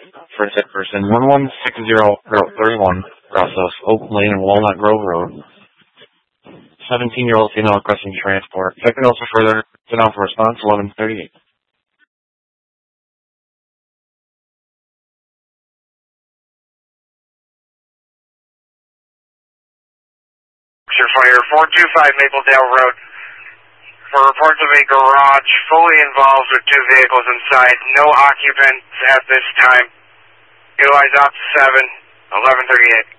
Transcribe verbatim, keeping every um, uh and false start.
for a sick person. one one six zero thirty-one, Rossos, Oak Lane and Walnut Grove Road. seventeen-year-old female requesting transport. Checking also further. Sit down for response, eleven thirty-eight. Fire four two five Mapledale Road. For reports of a garage fully involved with two vehicles inside, no occupants at this time. Utilize op seven, eleven thirty-eight.